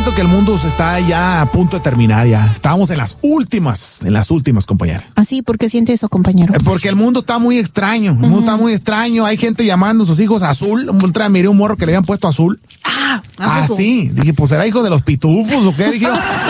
siento que el mundo se está ya a punto de terminar ya. Estábamos en las últimas, compañera. ¿Así? ¿Por qué siente eso, compañero? Porque el mundo está muy extraño. El mundo está muy extraño. Hay gente llamando a sus hijos Azul. Miré un morro que le habían puesto Azul. Sí. Dije, pues ¿será hijo de los pitufos o qué? Dije,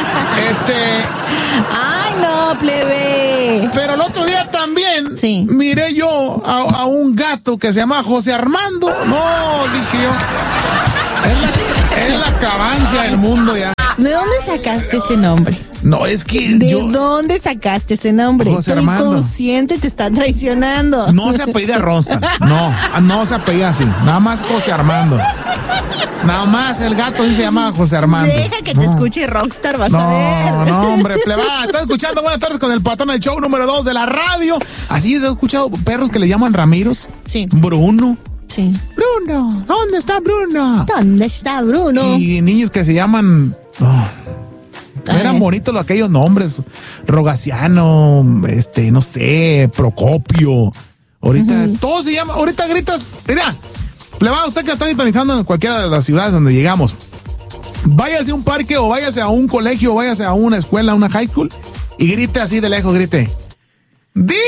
¡ay, no, plebe! Pero el otro día también sí. Miré yo a un gato que se llama José Armando. No, dije yo. Es la cabancia del mundo ya. ¿De dónde sacaste ese nombre? No, es que ¿De dónde sacaste ese nombre? José Tu Armando. inconsciente te está traicionando. No se apellida Ronstan. No se apellida así. Nada más José Armando. Nada más el gato sí se llama José Armando. Deja que te escuche Rockstar, vas a ver. No, hombre, plebada. Estás escuchando Buenas Tardes con el Patrón, el show número 2 de la radio. Así es, he escuchado perros que le llaman Ramiros. Sí. Bruno. Sí. Bruno, ¿dónde está Bruno? ¿Dónde está Bruno? Y niños que se llaman... eran bonitos aquellos nombres. Rogaciano, no sé, Procopio. Ahorita, todo se llama, ahorita gritas, mira, plebada, usted que está sintonizando en cualquiera de las ciudades donde llegamos, váyase a un parque o váyase a un colegio o váyase a una escuela, a una high school, y grite así de lejos, grite, ¡Dylan!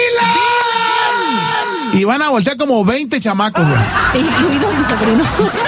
Y van a voltear como 20 chamacos. Incluido mi sobrino.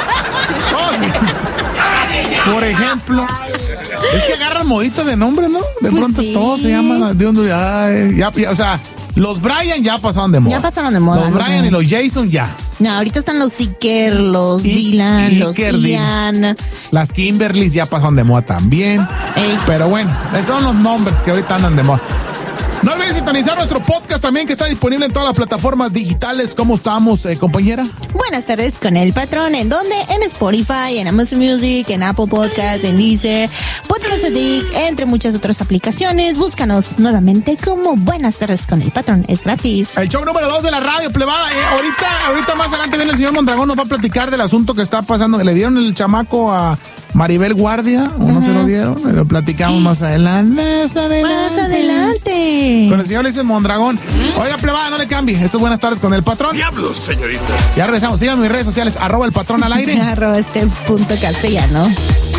Por ejemplo, es que agarran modito de nombre, ¿no? De pues pronto sí. todos se llaman de un ya, o sea, los Brian ya pasaron de moda. Ya pasaron de moda. Los Brian y los Jason ya. No, ahorita están los Iker, los Dylan, los Ian. Las Kimberlys ya pasaron de moda también. Ey. Pero bueno, esos son los nombres que ahorita andan de moda. No olvides sintonizar nuestro podcast también, que está disponible en todas las plataformas digitales. ¿Cómo estamos, compañera? Buenas tardes con el patrón. ¿En dónde? En Spotify, en Amazon Music, en Apple Podcasts, en Deezer, Podcast Addict, entre muchas otras aplicaciones. Búscanos nuevamente como Buenas tardes con el patrón. Es gratis. El show número 2 de la radio, plebada. Ahorita más adelante viene el señor Mondragón, nos va a platicar del asunto que está pasando. Le dieron el chamaco a Maribel Guardia, o no se lo dieron. Lo platicamos más adelante. Más adelante. Con el señor Ulises Mondragón. Oiga, plebada, no le cambie. Esto es Buenas tardes con el patrón. Diablos, señorita. Ya regresamos. Síganme en mis redes sociales, @el patrón al aire. @este.castellano.